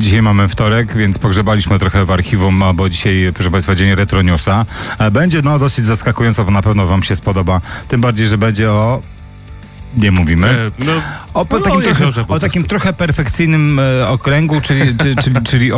dzisiaj mamy wtorek, więc pogrzebaliśmy trochę w archiwum, bo dzisiaj, proszę Państwa, dzień Retro Newsa. Będzie dosyć zaskakująco, bo na pewno Wam się spodoba. Tym bardziej, że będzie o... Nie mówimy. O takim trochę perfekcyjnym okręgu, czyli